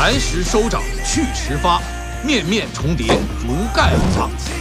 来时收掌去时发，面面重叠，如盖不藏。